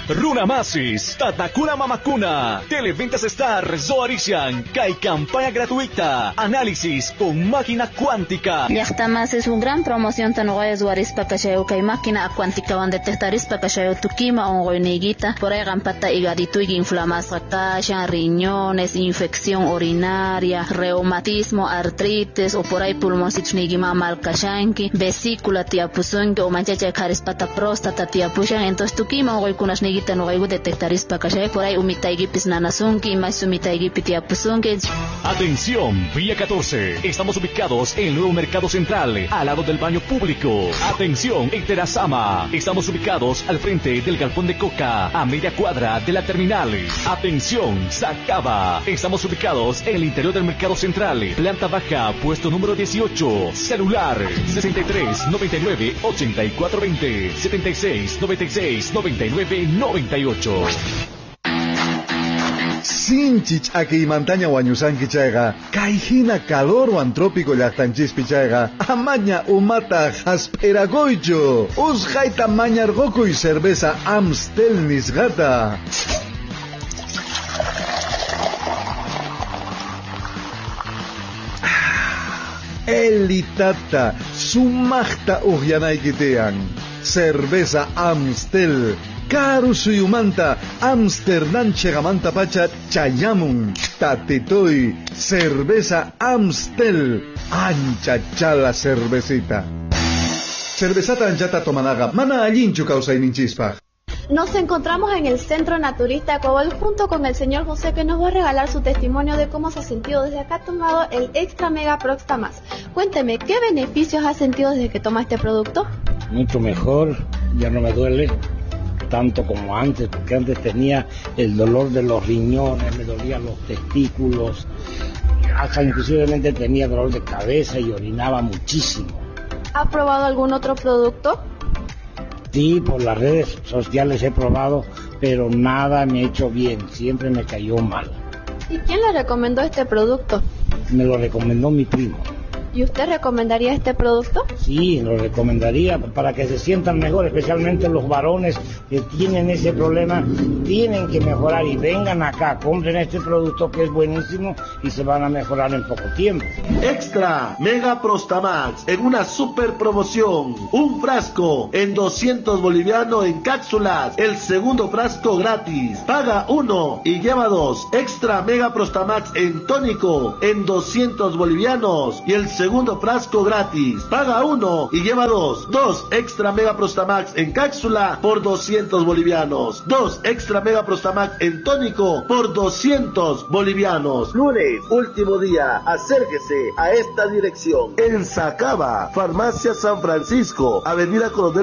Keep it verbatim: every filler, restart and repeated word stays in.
Runamasis, Tatakuna Mamakuna, Televentas Star, Zoarician, Kai campaña gratuita, análisis con máquina cuántica. Llaqtamas es una gran promoción tan guay Zoarispa Cachayo, Kai máquina cuántica van detectarispa Cachayo, Tukima ongoiniguita, por ahí gampata higadito y inflamación, caixa, riñones, infección urinaria, reumatismo, artritis, o por ahí pulmoncito nigima mal cachanki, vesícula tiapuzunki, o manchacha carispata próstata tiapushan, entonces Tukima ongoikunas nigita no hay detectarispa Cachayo, por ahí umitaigipis nanasunki, más umitaigipis tiapuzunki. Atención, Vía catorce. Estamos ubicados en el nuevo Mercado Central, al lado del baño público. Atención, en Terazama. Estamos ubicados al frente del galpón de Coca, a media cuadra de la terminal. Atención, Sacaba. Estamos ubicados en el interior del Mercado Central, planta baja, puesto número dieciocho. Celular sesenta y tres, noventa y nueve, ochenta y cuatro veinte, setenta y seis, noventa y seis, noventa y nueve, noventa y ocho. Sinchich aquí montaña wañusanki chayga, kaijina calor wan trópico llaqtanchispi chayga, amaña umata hasperagoycho, usqayta mañargokuy cerveza Amstel nisqata. Elitata, sumaqta uqyanaykitiyan, cerveza Amstel. Karu suyumanta Amsterdam chegamanta pacha chayamun tatitoy cerveza Amstel ancha chala cervecita cervezata anchata tomanaga mana allinchu kausayninchispaj. Nos encontramos en el Centro Naturista Cobol junto con el señor José, que nos va a regalar su testimonio de cómo se ha sentido desde que ha tomado el Extra Mega Proxta Max. Cuénteme, ¿qué beneficios ha sentido desde que toma este producto? Mucho mejor, ya no me duele tanto como antes, porque antes tenía el dolor de los riñones, me dolían los testículos, hasta inclusivamente tenía dolor de cabeza y orinaba muchísimo. ¿Ha probado algún otro producto? Sí, por las redes sociales he probado, pero nada me ha hecho bien, siempre me cayó mal. ¿Y quién le recomendó este producto? Me lo recomendó mi primo. ¿Y usted recomendaría este producto? Sí, lo recomendaría para que se sientan mejor, especialmente los varones que tienen ese problema, tienen que mejorar y vengan acá, compren este producto que es buenísimo y se van a mejorar en poco tiempo. Extra Mega Prostamax en una super promoción, un frasco en doscientos bolivianos en cápsulas, el segundo frasco gratis, paga uno y lleva dos. Extra Mega Prostamax en tónico en doscientos bolivianos y el segundo frasco gratis, paga uno y lleva dos. Dos Extra Mega Prostamax en cápsula por doscientos bolivianos. Dos Extra Mega Prostamax en tónico por doscientos bolivianos. Lunes, último día, acérquese a esta dirección. En Sacaba, Farmacia San Francisco, Avenida Coronel